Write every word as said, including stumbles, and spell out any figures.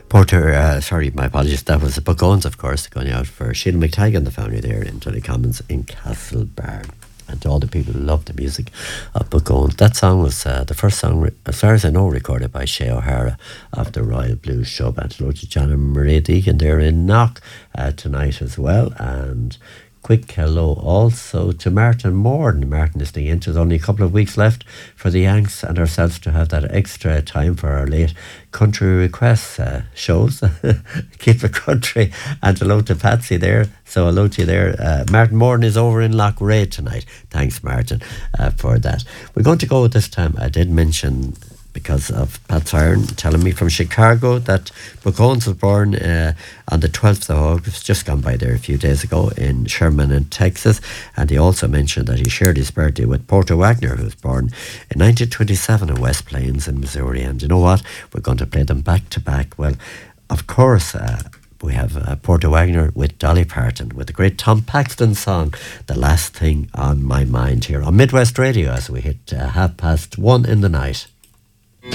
Porter, uh, sorry, my apologies. That was the Buckones, of course, going out for Sheila McTagg and the family there in Tullycommons in Castlebar. And to all the people who love the music of Buckones. That song was uh, the first song, re- as far as I know, recorded by Shea O'Hara of the Royal Blues Show. And hello to John and Maria Deegan there in Knock uh, tonight as well. And quick hello also to Martin Moore. And Martin is the inch. There's only a couple of weeks left for the Yanks and ourselves to have that extra time for our late country requests uh, shows. Keep it country. And hello to Patsy there. So hello to you there. Uh, Martin Moore is over in Loughrea tonight. Thanks, Martin, uh, for that. We're going to go this time. I did mention, because of Pat Siren telling me from Chicago, that Buckones was born uh, on the twelfth of August, just gone by there a few days ago in Sherman in Texas. And he also mentioned that he shared his birthday with Porter Wagner, who was born in nineteen twenty-seven in West Plains in Missouri. And you know what? We're going to play them back to back. Well, of course, uh, we have uh, Porter Wagner with Dolly Parton with the great Tom Paxton song, The Last Thing on My Mind, here on Midwest Radio as we hit uh, half past one in the night.